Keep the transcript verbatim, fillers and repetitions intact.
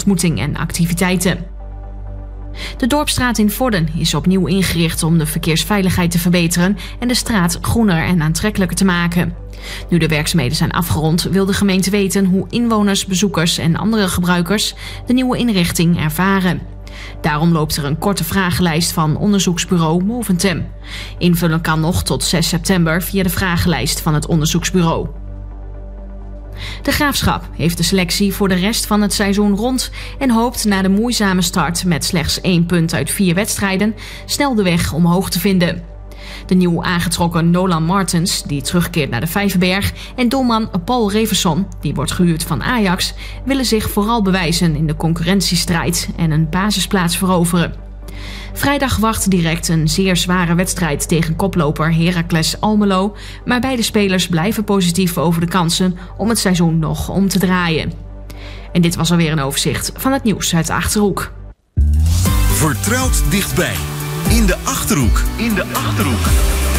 ontmoeting en activiteiten. De Dorpsstraat in Vorden is opnieuw ingericht om de verkeersveiligheid te verbeteren en de straat groener en aantrekkelijker te maken. Nu de werkzaamheden zijn afgerond, wil de gemeente weten hoe inwoners, bezoekers en andere gebruikers de nieuwe inrichting ervaren. Daarom loopt er een korte vragenlijst van onderzoeksbureau Moventem. Invullen kan nog tot zes september via de vragenlijst van het onderzoeksbureau. De Graafschap heeft de selectie voor de rest van het seizoen rond en hoopt na de moeizame start met slechts één punt uit vier wedstrijden snel de weg omhoog te vinden. De nieuw aangetrokken Nolan Martens, die terugkeert naar de Vijverberg, en doelman Paul Reverson, die wordt gehuurd van Ajax, willen zich vooral bewijzen in de concurrentiestrijd en een basisplaats veroveren. Vrijdag wacht direct een zeer zware wedstrijd tegen koploper Heracles Almelo, maar beide spelers blijven positief over de kansen om het seizoen nog om te draaien. En dit was alweer een overzicht van het nieuws uit de Achterhoek. Vertrouwd dichtbij. In de Achterhoek. In de Achterhoek.